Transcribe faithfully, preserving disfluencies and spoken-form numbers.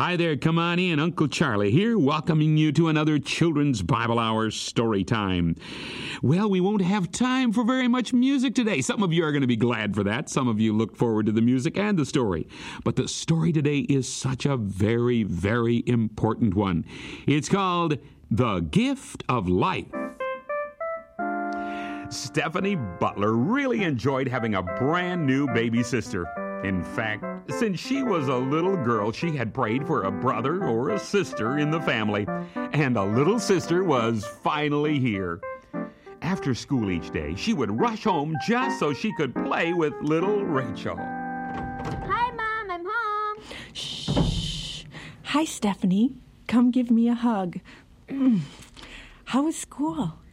Hi there, come on in. Uncle Charlie here, welcoming you to another Children's Bible Hour story time. Well, we won't have time for very much music today. Some of you are going to be glad for that. Some of you look forward to the music and the story. But the story today is such a very, very important one. It's called The Gift of Life. Stephanie Butler really enjoyed having a brand new baby sister. In fact, since she was a little girl, she had prayed for a brother or a sister in the family, and a little sister was finally here. After school each day, she would rush home just so she could play with little Rachel. Hi, Mom, I'm home. Shh. Hi, Stephanie. Come give me a hug. Mm. How was school?